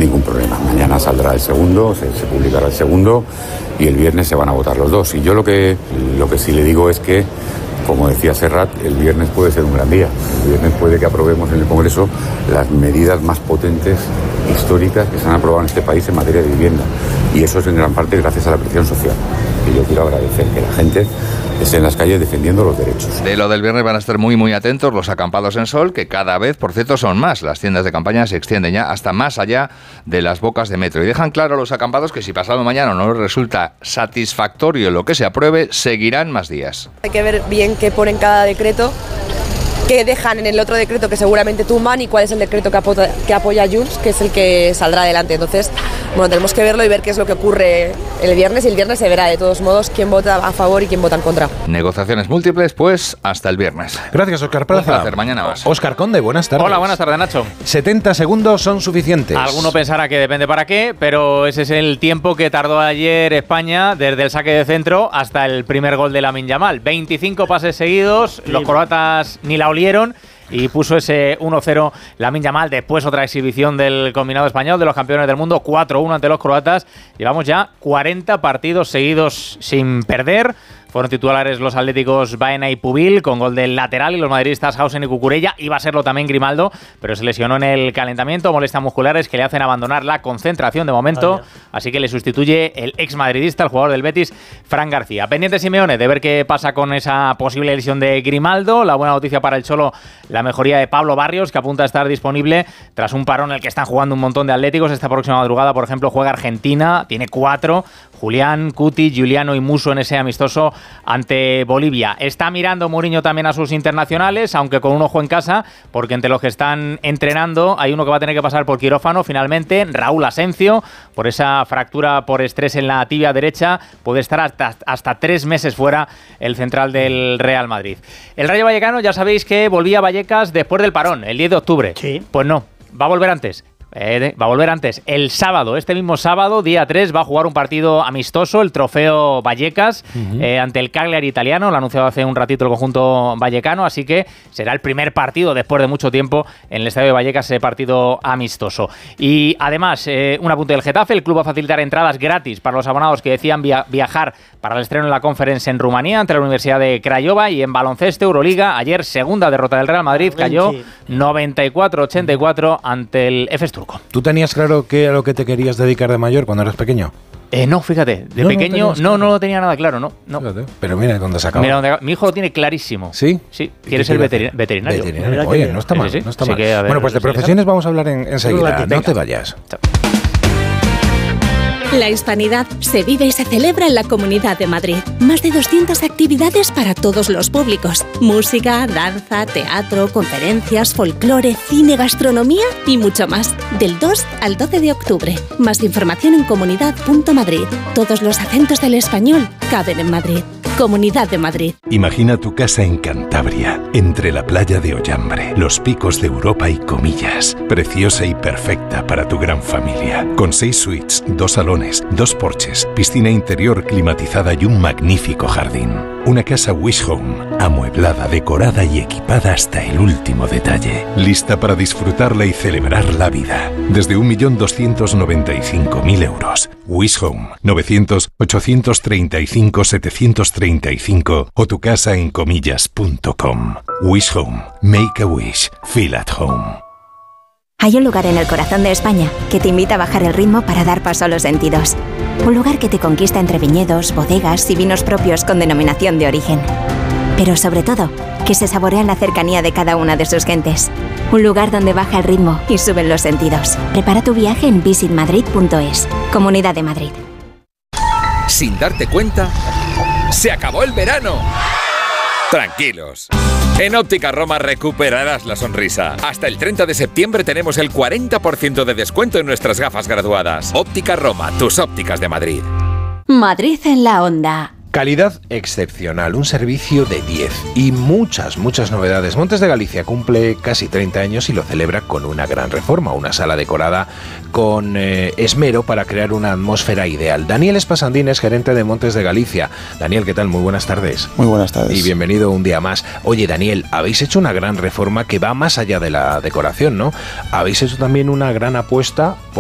ningún problema. Mañana saldrá el segundo, se publicará el segundo y el viernes se van a votar los dos. Y yo lo que sí le digo es que, como decía Serrat, el viernes puede ser un gran día. El viernes puede que aprobemos en el Congreso las medidas más potentes, históricas, que se han aprobado en este país en materia de vivienda. Y eso es en gran parte gracias a la presión social. Y yo quiero agradecer que la gente esté en las calles defendiendo los derechos. De lo del viernes van a estar muy, muy atentos los acampados en sol, que cada vez, por cierto, son más. Las tiendas de campaña se extienden ya hasta más allá de las bocas de metro. Y dejan claro a los acampados que si pasado mañana no les resulta satisfactorio lo que se apruebe, seguirán más días. Hay que ver bien qué pone en cada decreto, qué dejan en el otro decreto que seguramente tumban y cuál es el decreto que apoya Junts, que es el que saldrá adelante. Entonces, bueno, tenemos que verlo y ver qué es lo que ocurre el viernes, y el viernes se verá de todos modos quién vota a favor y quién vota en contra. Negociaciones múltiples, pues, hasta el viernes. Gracias, Óscar Plaza. Un placer, mañana más. Óscar Conde, buenas tardes. Hola, buenas tardes, Nacho. 70 segundos son suficientes. Alguno pensará que depende para qué, pero ese es el tiempo que tardó ayer España desde el saque de centro hasta el primer gol de Lamine Yamal. 25 pases seguidos, los croatas ni la olieron, y puso ese 1-0 Lamine Yamal. Después otra exhibición del combinado español, de los campeones del mundo, 4-1 ante los croatas. Llevamos ya 40 partidos seguidos sin perder. Fueron titulares los atléticos Baena y Pubil, con gol del lateral, y los madridistas Hausen y Cucurella. Iba a serlo también Grimaldo, pero se lesionó en el calentamiento. Molestias musculares que le hacen abandonar la concentración de momento. Así que le sustituye el ex madridista, el jugador del Betis, Fran García. Pendiente Simeone de ver qué pasa con esa posible lesión de Grimaldo. La buena noticia para el Cholo, la mejoría de Pablo Barrios, que apunta a estar disponible tras un parón en el que están jugando un montón de atléticos. Esta próxima madrugada, por ejemplo, juega Argentina, tiene 4. Julián, Cuti, Giuliano y Musso en ese amistoso ante Bolivia. Está mirando Mourinho también a sus internacionales, aunque con un ojo en casa, porque entre los que están entrenando hay uno que va a tener que pasar por quirófano finalmente, Raúl Asencio, por esa fractura por estrés en la tibia derecha. Puede estar hasta 3 meses fuera el central del Real Madrid. El Rayo Vallecano, ya sabéis que volvía a Vallecas después del parón, el 10 de octubre. Sí. Pues no, va a volver antes. El sábado, este mismo sábado, día 3, va a jugar un partido amistoso, el Trofeo Vallecas, ante el Cagliari italiano. Lo ha anunciado hace un ratito el conjunto vallecano, así que será el primer partido después de mucho tiempo en el estadio de Vallecas, ese partido amistoso. Y además, un apunte del Getafe: el club va a facilitar entradas gratis para los abonados que decían viajar para el estreno en la Conference en Rumanía ante la Universidad de Craiova. Y en baloncesto, Euroliga, ayer segunda derrota del Real Madrid, cayó 94-84 ante el Efes Turco. ¿Tú tenías claro qué era lo que te querías dedicar de mayor cuando eras pequeño? No, fíjate, de pequeño no lo tenía nada claro, no. Fíjate, pero mira dónde se acabó. Mi hijo lo tiene clarísimo. ¿Sí? Sí, quiere ser veterinario. Oye, no está mal, no está mal. Bueno, pues de profesiones vamos a hablar enseguida. No te vayas. Chao. La hispanidad se vive y se celebra en la Comunidad de Madrid. Más de 200 actividades para todos los públicos. Música, danza, teatro, conferencias, folclore, cine, gastronomía y mucho más. Del 2 al 12 de octubre. Más información en comunidad.madrid. Todos los acentos del español caben en Madrid. Comunidad de Madrid. Imagina tu casa en Cantabria, entre la playa de Ollambre, los picos de Europa y Comillas. Preciosa y perfecta para tu gran familia. Con 6 suites, 2 salones, 2 porches, piscina interior climatizada y un magnífico jardín. Una casa Wish Home, amueblada, decorada y equipada hasta el último detalle. Lista para disfrutarla y celebrar la vida. Desde 1.295.000 euros. Wish Home, 900-835-735 o tu casa en comillas.com. Wish Home, make a wish, feel at home. Hay un lugar en el corazón de España que te invita a bajar el ritmo para dar paso a los sentidos. Un lugar que te conquista entre viñedos, bodegas y vinos propios con denominación de origen. Pero sobre todo, que se saborea en la cercanía de cada una de sus gentes. Un lugar donde baja el ritmo y suben los sentidos. Prepara tu viaje en visitmadrid.es. Comunidad de Madrid. Sin darte cuenta, ¡se acabó el verano! Tranquilos. En Óptica Roma recuperarás la sonrisa. Hasta el 30 de septiembre tenemos el 40% de descuento en nuestras gafas graduadas. Óptica Roma, tus ópticas de Madrid. Madrid en la onda. Calidad excepcional, un servicio de 10 y muchas novedades. Montes de Galicia cumple casi 30 años y lo celebra con una gran reforma, una sala decorada con esmero para crear una atmósfera ideal. Daniel Espasandín es gerente de Montes de Galicia. Daniel, ¿qué tal? Muy buenas tardes. Muy buenas tardes. Y bienvenido un día más. Oye, Daniel, habéis hecho una gran reforma que va más allá de la decoración, ¿no? Habéis hecho también una gran apuesta